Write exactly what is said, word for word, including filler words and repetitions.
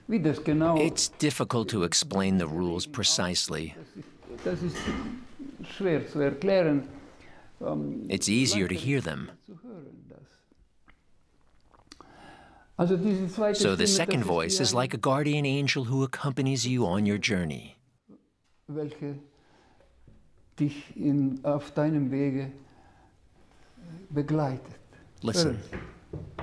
Wie das genau It's difficult to explain the rules precisely. das ist schwer zu erklären. Ähm, It's easier to leichter hear them. zu hören, das. Also diese zweite So the Stimme, das second ist voice wie is eine, like a guardian angel who accompanies you on your journey. welche dich in, auf deinem Wege begleitet. Listen. Hören Sie.